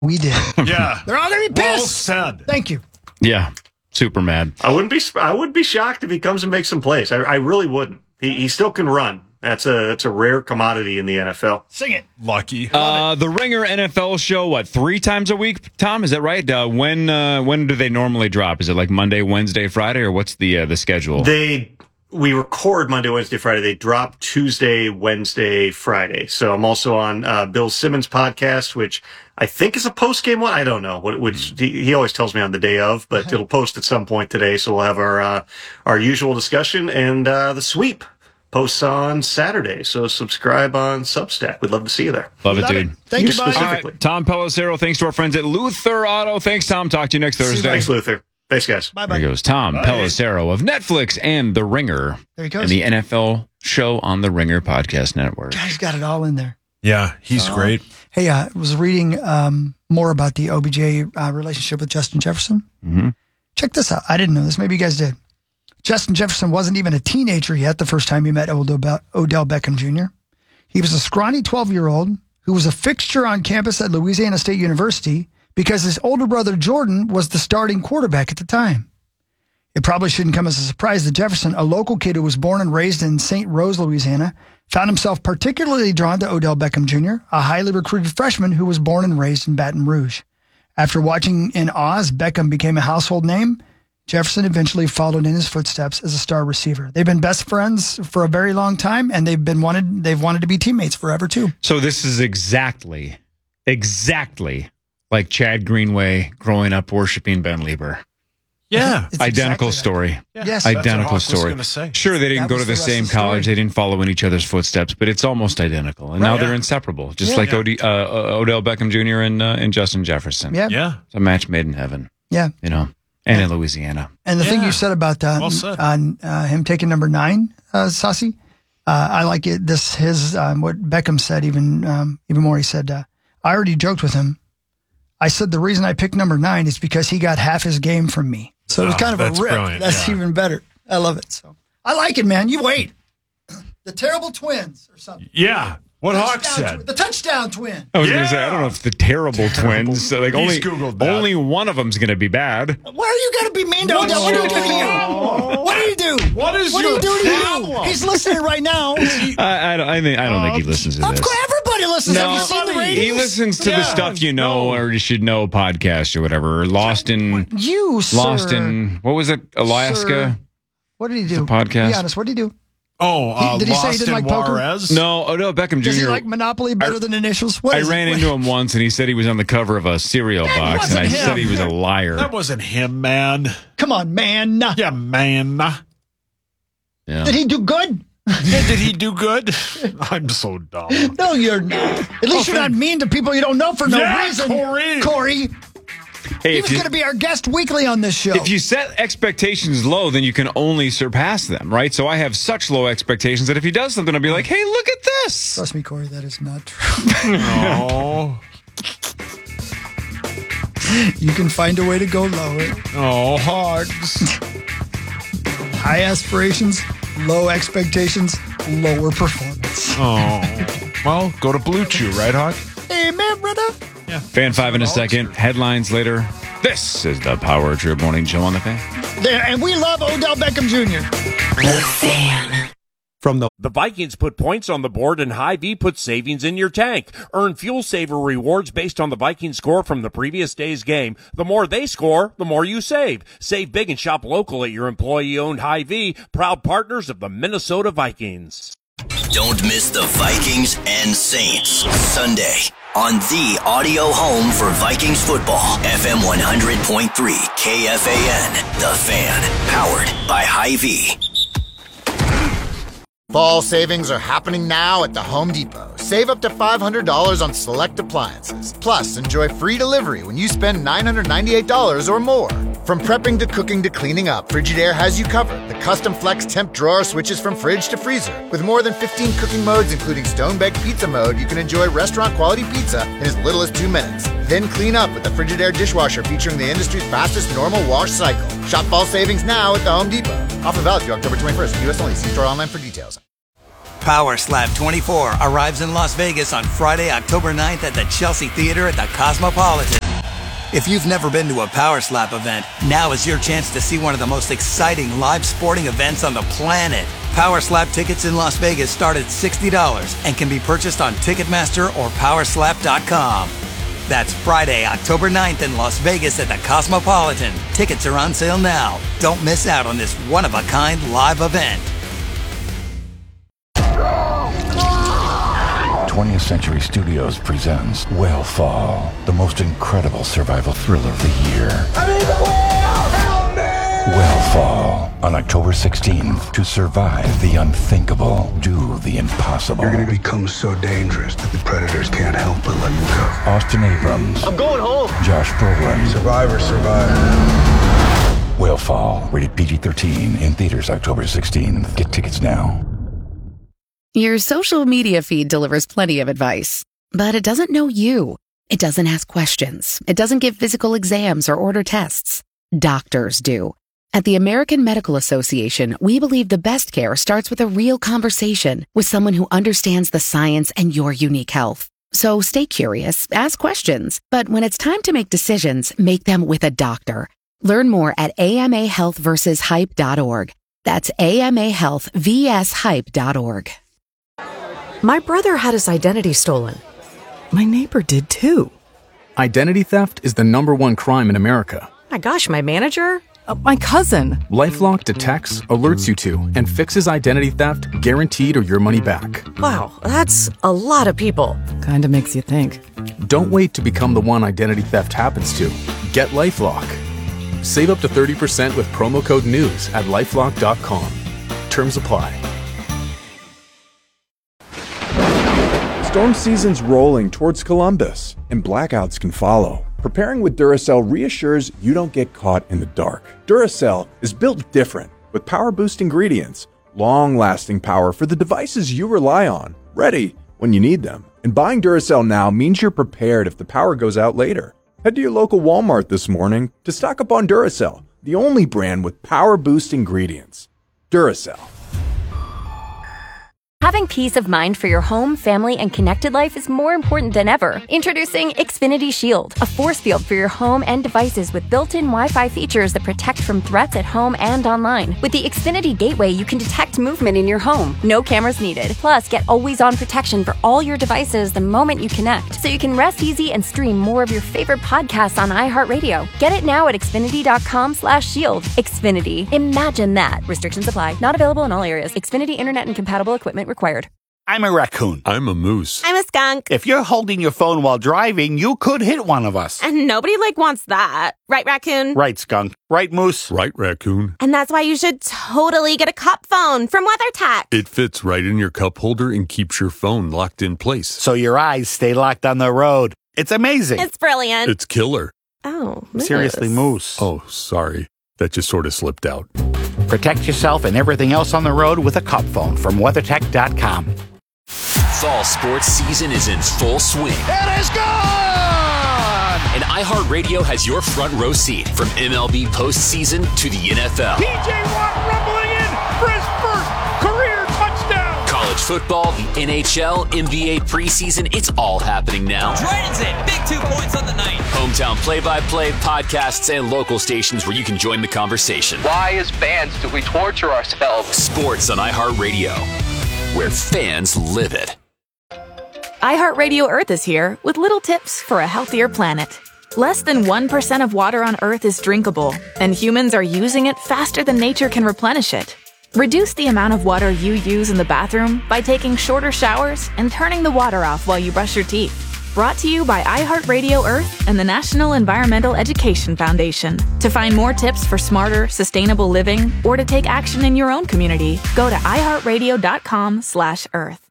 We did. Yeah. They're all going to be pissed. Well said. Thank you. Yeah. Super mad. I wouldn't be shocked if he comes and makes some plays. I really wouldn't. He still can run. That's a rare commodity in the NFL. Sing it. Lucky. The Ringer NFL show, what, 3 times a week, Tom? Is that right? When do they normally drop? Is it like Monday, Wednesday, Friday, or what's the schedule? We record Monday, Wednesday, Friday. They drop Tuesday, Wednesday, Friday. So I'm also on Bill Simmons' podcast, which I think is a post-game one. I don't know. Which he always tells me on the day of, but it'll post at some point today. So we'll have our usual discussion, and the sweep posts on Saturday. So subscribe on Substack. We'd love to see you there. Love it, dude. Thank you, buddy. Specifically. Right, Tom Pelissero, thanks to our friends at Luther Auto. Thanks, Tom. Talk to you next Thursday. Thanks, Luther. Thanks, guys. Bye-bye. There goes Tom Pelissero of Netflix and The Ringer. There he goes. And the NFL show on the Ringer Podcast Network. Guy's got it all in there. Yeah, he's great. Hey, I was reading more about the OBJ relationship with Justin Jefferson. Mm-hmm. Check this out. I didn't know this. Maybe you guys did. Justin Jefferson wasn't even a teenager yet the first time he met Odell Beckham Jr. He was a scrawny 12-year-old who was a fixture on campus at Louisiana State University because his older brother Jordan was the starting quarterback at the time. It probably shouldn't come as a surprise that Jefferson, a local kid who was born and raised in St. Rose, Louisiana, found himself particularly drawn to Odell Beckham Jr., a highly recruited freshman who was born and raised in Baton Rouge. After watching in awe as Beckham became a household name, Jefferson eventually followed in his footsteps as a star receiver. They've been best friends for a very long time, and they've wanted to be teammates forever too. So this is exactly like Chad Greenway growing up worshiping Ben Lieber. Yeah. It's Identical exactly story. Yeah. Yes. That's Identical what Hawk was story. gonna say. Sure, they didn't That go was to the the rest same of the story. college. They didn't follow in each other's footsteps, but it's almost identical. And now they're inseparable, just like Odell Beckham Jr. and Justin Jefferson. Yeah. Yeah. It's a match made in heaven, Yeah. and in Louisiana. And the thing you said about Well said. on him taking number 9, Saucy, I like it. What Beckham said even more. He said, "I already joked with him. I said the reason I picked number 9 is because he got half his game from me. So it was kind of a that's rip. brilliant, That's yeah. even better. I love it. So I like it, man. You wait. The terrible twins or something. Yeah. What Hawk Touchdown said. the touchdown twin. I was going to say, I don't know if the terrible twins. So like He's Googled that. only one of them's going to be bad. Why are you going to be mean to Odell? What did he do to you? What did he do? What is What your did he do to you? problem? He's listening right now. I don't think he listens to Of this. course, everybody listens. Have you seen the ratings? He listens to the stuff you know or you should know podcast or whatever. Lost in what was it? Alaska. Sir. What did he do? It's a podcast. Be honest. What did he do? Oh, Did he say he Lost didn't in like poker? Juarez? No, Odell Beckham Jr. Does he like Monopoly better than initials? What I is ran it? into him once and he said he was on the cover of a cereal box and I wasn't said him. he was a liar. That wasn't him, man. Come on, man. Yeah, man. Yeah. Did he do good? Yeah, did he do good? I'm so dumb. No, you're not. At least you're not mean to people you don't know for no Yeah, reason. Corey. Hey, He if was you, going to be our guest weekly on this show. if you set expectations low, then you can only surpass them, right? So I have such low expectations that if he does something, I'll be like, hey, look at this. Trust me, Corey, that is not true. Oh, You can find a way to go lower. oh, Hogs. High aspirations, low expectations, lower performance. Oh, well, go to Blue Chew, right, Hawk? Amen, brother. Fan 5 in a second. Headlines later. This is the Power Trip Morning Show on the Fan. There, and we love Odell Beckham Jr. The Vikings put points on the board and Hy-Vee puts savings in your tank. Earn Fuel Saver rewards based on the Vikings score from the previous day's game. The more they score, the more you save. Save big and shop local at your employee-owned Hy-Vee, proud partners of the Minnesota Vikings. Don't miss the Vikings and Saints Sunday on the audio home for Vikings football. FM 100.3 KFAN. The Fan. Powered by Hy-Vee. Fall savings are happening now at the Home Depot. Save up to $500 on select appliances. Plus, enjoy free delivery when you spend $998 or more. From prepping to cooking to cleaning up, Frigidaire has you covered. The custom flex temp drawer switches from fridge to freezer. With more than 15 cooking modes, including stone-baked pizza mode, you can enjoy restaurant-quality pizza in as little as 2 minutes. Then clean up with the Frigidaire dishwasher featuring the industry's fastest normal wash cycle. Shop fall savings now at the Home Depot. Offer valid through October 21st. U.S. only. See store online for details. Power Slap 24 arrives in Las Vegas on Friday, October 9th at the Chelsea Theater at the Cosmopolitan. If you've never been to a Power Slap event, now is your chance to see one of the most exciting live sporting events on the planet. Power Slap tickets in Las Vegas start at $60 and can be purchased on Ticketmaster or Powerslap.com. That's Friday, October 9th in Las Vegas at the Cosmopolitan. Tickets are on sale now. Don't miss out on this one-of-a-kind live event. 20th Century Studios presents Whale-Fall, the most incredible survival thriller of the year. Whale-Fall, on October 16th. To survive the unthinkable, do the impossible. You're going to become so dangerous that the predators can't help but let you go. Austin Abrams. I'm going home. Josh Brolin. Survivor. Whale-Fall, rated PG-13, in theaters October 16th. Get tickets now. Your social media feed delivers plenty of advice, but it doesn't know you. It doesn't ask questions. It doesn't give physical exams or order tests. Doctors do. At the American Medical Association, we believe the best care starts with a real conversation with someone who understands the science and your unique health. So stay curious, ask questions, but when it's time to make decisions, make them with a doctor. Learn more at amahealthversushype.org. That's amahealthvshype.org. My brother had his identity stolen. My neighbor did too. Identity theft is the #1 crime in America. My gosh, my manager? My cousin. LifeLock detects, alerts you to, and fixes identity theft guaranteed or your money back. Wow, that's a lot of people. Kinda makes you think. Don't wait to become the one identity theft happens to. Get LifeLock. Save up to 30% with promo code NEWS at LifeLock.com. Terms apply. Storm season's rolling towards Columbus, and blackouts can follow. Preparing with Duracell reassures you don't get caught in the dark. Duracell is built different, with power-boost ingredients, long-lasting power for the devices you rely on, ready when you need them. And buying Duracell now means you're prepared if the power goes out later. Head to your local Walmart this morning to stock up on Duracell, the only brand with power-boost ingredients. Duracell. Having peace of mind for your home, family, and connected life is more important than ever. Introducing Xfinity Shield, a force field for your home and devices with built-in Wi-Fi features that protect from threats at home and online. With the Xfinity Gateway, you can detect movement in your home. No cameras needed. Plus, get always-on protection for all your devices the moment you connect, so you can rest easy and stream more of your favorite podcasts on iHeartRadio. Get it now at Xfinity.com/shield. Xfinity. Imagine that. Restrictions apply. Not available in all areas. Xfinity Internet and compatible equipment required. I'm a raccoon. I'm a moose. I'm a skunk. If you're holding your phone while driving, you could hit one of us. And nobody wants that. Right, raccoon? Right, skunk. Right, moose? Right, raccoon. And that's why you should totally get a cup phone from WeatherTech. It fits right in your cup holder and keeps your phone locked in place. So your eyes stay locked on the road. It's amazing. It's brilliant. It's killer. Oh, moose. Seriously, moose. Oh, sorry. That just sort of slipped out. Protect yourself and everything else on the road with a cup phone from WeatherTech.com. Fall sports season is in full swing. It is gone! And iHeartRadio has your front row seat from MLB postseason to the NFL. P.J. Watt rumbling in for his first career touchdown! College football, the NHL, NBA preseason, it's all happening now. Dragons in, big 2 points on the night. Hometown play-by-play, podcasts, and local stations where you can join the conversation. Why, as fans, do we torture ourselves? Sports on iHeartRadio, where fans live it. iHeartRadio Earth is here with little tips for a healthier planet. Less than 1% of water on Earth is drinkable, and humans are using it faster than nature can replenish it. Reduce the amount of water you use in the bathroom by taking shorter showers and turning the water off while you brush your teeth. Brought to you by iHeartRadio Earth and the National Environmental Education Foundation. To find more tips for smarter, sustainable living or to take action in your own community, go to iHeartRadio.com/Earth.